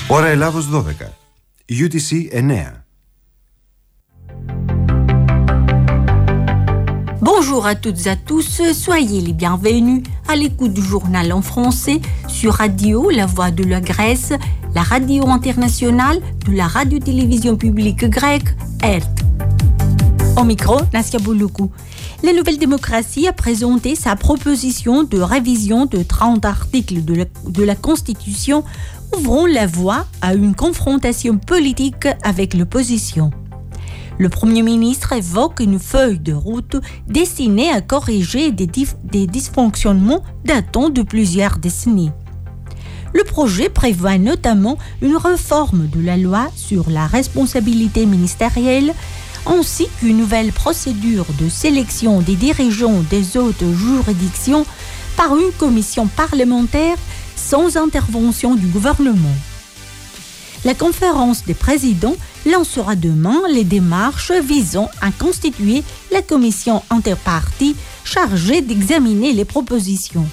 Ώρα Ελλάδος 12. UTC 9. Bonjour à toutes et à tous, soyez les bienvenus à l'écoute du journal en français sur Radio La Voix de la Grèce, la radio internationale de la radio-télévision publique grecque, ERT. Au micro, Nassia Bouloukou. La Nouvelle Démocratie a présenté sa proposition de révision de 30 articles de la Constitution, ouvrant la voie à une confrontation politique avec l'opposition. Le Premier ministre évoque une feuille de route destinée à corriger des dysfonctionnements datant de plusieurs décennies. Le projet prévoit notamment une réforme de la loi sur la responsabilité ministérielle, ainsi qu'une nouvelle procédure de sélection des dirigeants des hautes juridictions par une commission parlementaire sans intervention du gouvernement. La conférence des présidents lancera demain les démarches visant à constituer la commission interpartie chargée d'examiner les propositions.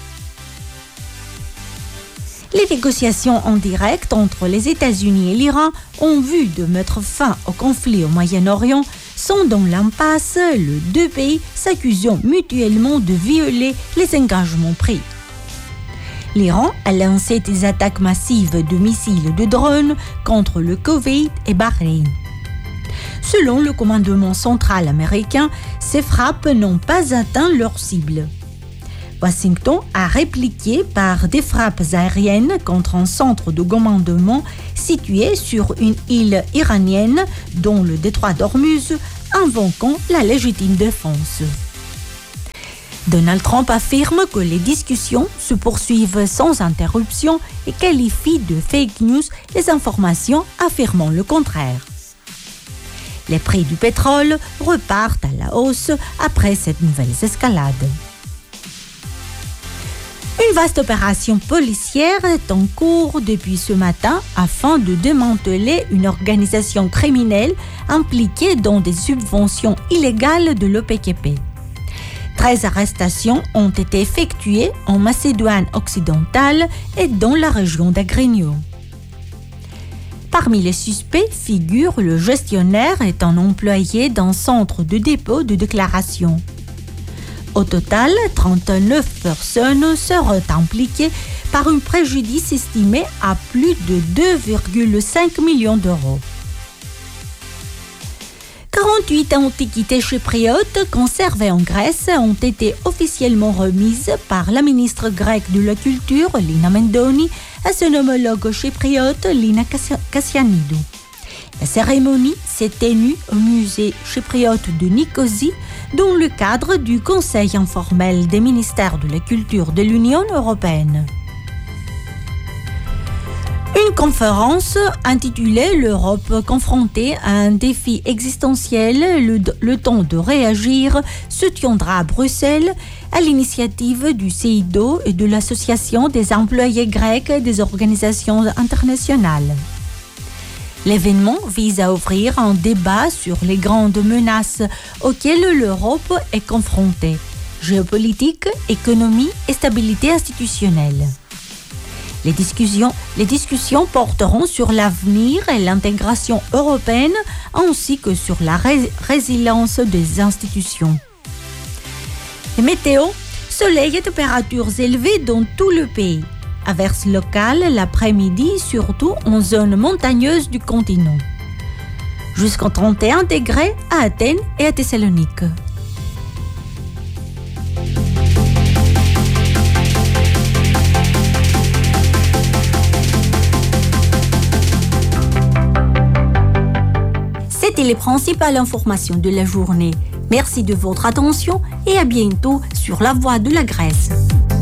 Les négociations en direct entre les États-Unis et l'Iran en vue de mettre fin au conflit au Moyen-Orient sont dans l'impasse, les deux pays s'accusant mutuellement de violer les engagements pris. L'Iran a lancé des attaques massives de missiles et de drones contre le Koweït et Bahreïn. Selon le commandement central américain, ces frappes n'ont pas atteint leur cible. Washington a répliqué par des frappes aériennes contre un centre de commandement situé sur une île iranienne, dont le détroit d'Ormuz, invoquant la légitime défense. Donald Trump affirme que les discussions se poursuivent sans interruption et qualifie de fake news les informations affirmant le contraire. Les prix du pétrole repartent à la hausse après cette nouvelle escalade. Une vaste opération policière est en cours depuis ce matin afin de démanteler une organisation criminelle impliquée dans des subventions illégales de l'OPKP. 13 arrestations ont été effectuées en Macédoine occidentale et dans la région d'Agrinio. Parmi les suspects figure le gestionnaire et un employé d'un centre de dépôt de déclaration. Au total, 39 personnes seraient impliquées par un préjudice estimé à plus de 2,5 millions d'euros. 48 antiquités chypriotes conservées en Grèce ont été officiellement remises par la ministre grecque de la Culture, Lina Mendoni, à son homologue chypriote, Lina Kassianidou. La cérémonie s'est tenue au musée chypriote de Nicosie, dans le cadre du Conseil informel des ministères de la Culture de l'Union européenne. Une conférence intitulée « L'Europe confrontée à un défi existentiel, le temps de réagir » se tiendra à Bruxelles à l'initiative du CIDO et de l'Association des employés grecs et des organisations internationales. L'événement vise à ouvrir un débat sur les grandes menaces auxquelles l'Europe est confrontée, géopolitique, économie et stabilité institutionnelle. Les discussions porteront sur l'avenir et l'intégration européenne ainsi que sur la résilience des institutions. Les météos, soleil et températures élevées dans tout le pays. Averses locales l'après-midi, surtout en zone montagneuse du continent. Jusqu'à 31 degrés à Athènes et à Thessalonique. C'était les principales informations de la journée. Merci de votre attention et à bientôt sur La Voix de la Grèce.